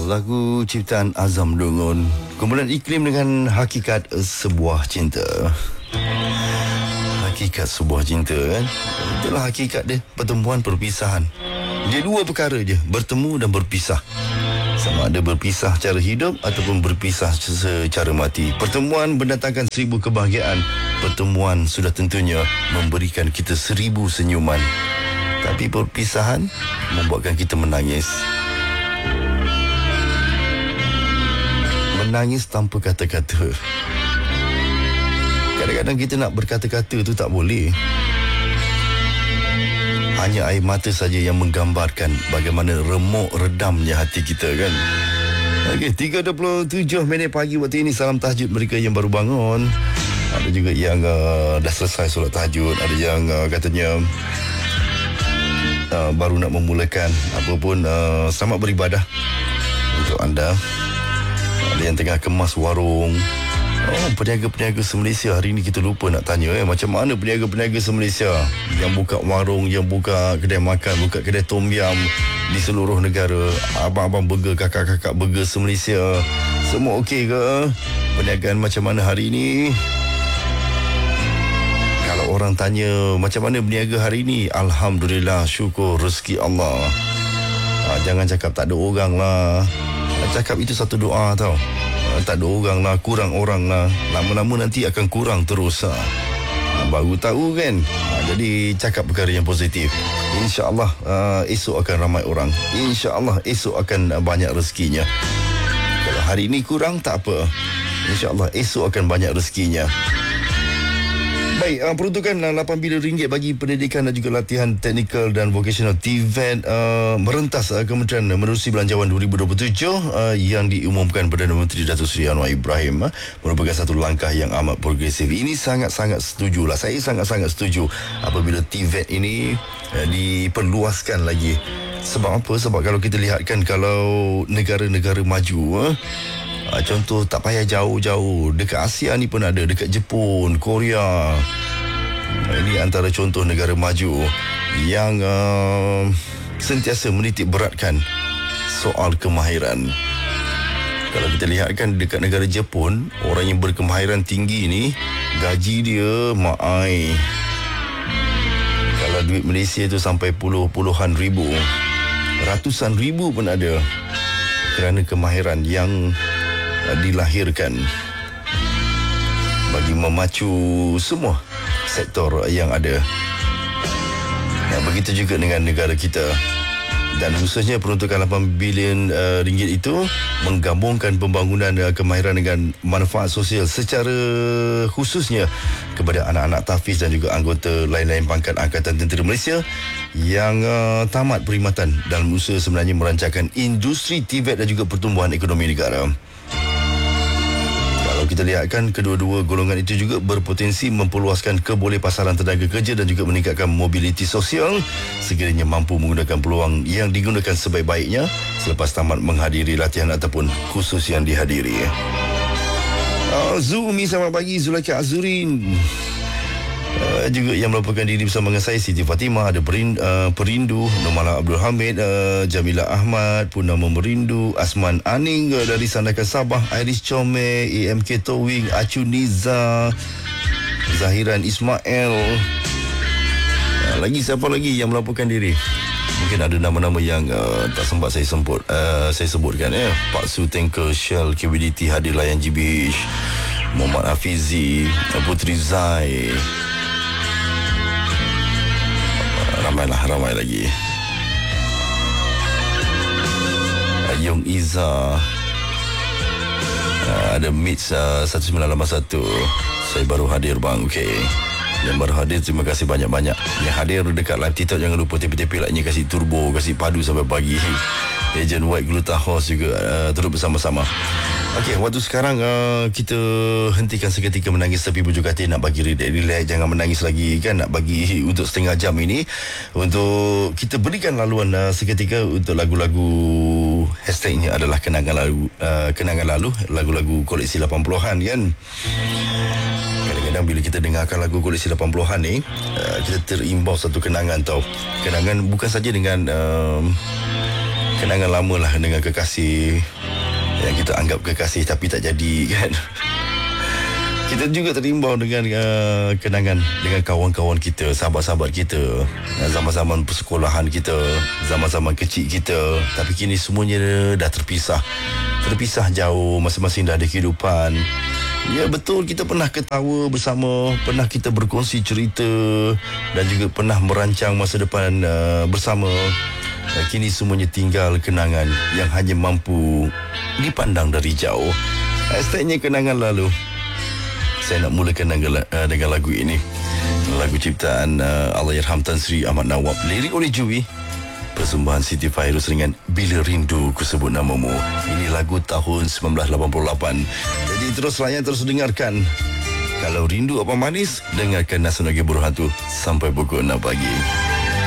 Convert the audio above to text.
Lagu ciptaan Azam Dungun, kumpulan iklim dengan hakikat sebuah cinta. Hakikat sebuah cinta kan, itulah hakikat dia, pertemuan perpisahan. Dia dua perkara je, bertemu dan berpisah. Sama ada berpisah cara hidup ataupun berpisah secara mati. Pertemuan mendatangkan 1000 kebahagiaan. Pertemuan sudah tentunya memberikan kita 1000 senyuman. Tapi perpisahan membuatkan kita menangis. Menangis tanpa kata-kata. Kadang-kadang kita nak berkata-kata tu tak boleh. Hanya air mata saja yang menggambarkan bagaimana remuk redamnya hati kita kan. Okey, 3:27 pagi waktu ini. Salam tahajud mereka yang baru bangun. Ada juga yang dah selesai solat tahajud. Ada yang katanya baru nak memulakan. Apapun, selamat beribadah untuk anda. Ada yang tengah kemas warung. Peniaga-peniaga se-Malaysia hari ni kita lupa nak tanya macam mana peniaga-peniaga se-Malaysia yang buka warung, yang buka kedai makan, buka kedai tom yam di seluruh negara. Abang-abang burger, kakak-kakak burger se-Malaysia, semua okey ke? Perniagaan macam mana hari ni? Kalau orang tanya macam mana berniaga hari ni, Alhamdulillah, syukur, rezeki Allah. Jangan cakap tak ada orang lah. Cakap itu satu doa tau. Tak ada orang lah, kurang orang lah. Lama-lama nanti akan kurang terus. Baru tahu kan. Jadi cakap perkara yang positif. InsyaAllah esok akan ramai orang. InsyaAllah esok akan banyak rezekinya. Kalau hari ini kurang tak apa, InsyaAllah esok akan banyak rezekinya. Baik, peruntukan RM8 bilion bagi pendidikan dan juga latihan teknikal dan vocational TVET merentas Kementerian Menerusi Belanjawan 2027 yang diumumkan Perdana Menteri Datuk Seri Anwar Ibrahim merupakan satu langkah yang amat progresif. Ini sangat-sangat setujulah. Saya sangat-sangat setuju apabila TVET ini diperluaskan lagi. Sebab apa? Sebab kalau kita lihatkan, kalau negara-negara maju, contoh tak payah jauh-jauh, dekat Asia ni pun ada, dekat Jepun, Korea. Ini antara contoh negara maju yang sentiasa menitik beratkan soal kemahiran. Kalau kita lihatkan dekat negara Jepun, orang yang berkemahiran tinggi ni gaji dia maai. Kalau duit Malaysia tu sampai puluhan ribu, ratusan ribu pun ada, kerana kemahiran yang dilahirkan bagi memacu semua sektor yang ada. Begitu juga dengan negara kita. Dan khususnya peruntukan RM8 bilion itu menggabungkan pembangunan kemahiran dengan manfaat sosial, secara khususnya kepada anak-anak tahfiz dan juga anggota lain-lain pangkat Angkatan Tentera Malaysia yang tamat perkhidmatan dalam usaha sebenarnya merancangkan industri TVET dan juga pertumbuhan ekonomi negara. Kita lihatkan kedua-dua golongan itu juga berpotensi memperluaskan kebolehpasaran tenaga kerja dan juga meningkatkan mobiliti sosial sekiranya mampu menggunakan peluang yang digunakan sebaik-baiknya selepas tamat menghadiri latihan ataupun kursus yang dihadiri. Zumi, selamat pagi. Zulaika Azurin juga yang melaporkan diri bersama dengan saya, Siti Fatimah. Ada Perindu, Nomala Abdul Hamid, Jamila Ahmad, Purnama Merindu, Asman Aning dari Sandakan Sabah, Iris Chome, AMK Towing, Acu Niza, Zahiran Ismail. Lagi siapa lagi yang melaporkan diri? Mungkin ada nama-nama yang tak sempat saya sebutkan. Pak Su Tanker Shell KBDT hadir layan GBH, Muhammad Hafizi, Putri Zai. Ramai lagi. Yong Iza, ada Mits 1981. Saya baru hadir bang. Okey, yang baru hadir terima kasih banyak-banyak. Yang hadir dekat live TikTok jangan lupa tepi-tepi like-nya, kasih turbo, kasih padu sampai pagi. Agent White Glutahos juga turut bersama-sama. Okey, waktu sekarang kita hentikan seketika menangis tepi bujur katil, nak bagi relax, jangan menangis lagi kan, nak bagi untuk setengah jam ini untuk kita berikan laluan seketika untuk lagu-lagu hashtagnya adalah kenangan lalu, lagu-lagu koleksi 80-an kan. Kadang-kadang bila kita dengarkan lagu koleksi 80-an ni, kita terimbau satu kenangan tau. Kenangan bukan saja dengan kenangan lama lah dengan kekasih yang kita anggap kekasih tapi tak jadi kan. Kita juga terimbau dengan kenangan dengan kawan-kawan kita, sahabat-sahabat kita, zaman-zaman persekolahan kita, zaman-zaman kecil kita. Tapi kini semuanya dah terpisah jauh, masing-masing dah ada kehidupan. Ya betul, kita pernah ketawa bersama, pernah kita berkongsi cerita dan juga pernah merancang masa depan bersama. Kini semuanya tinggal kenangan yang hanya mampu dipandang dari jauh. Hashtagnya kenangan lalu. Saya nak mulakan dengan lagu ini. Lagu ciptaan Allahyarham Tan Sri Ahmad Nawab, lirik oleh Jui, persembahan Siti Fairuz dengan Bila Rindu Ku Sebut Namamu. Ini lagu tahun 1988. Jadi terus layan, terus dengarkan. Kalau rindu apa manis, dengarkan Nasional Buruh Hantu sampai pukul 6 pagi.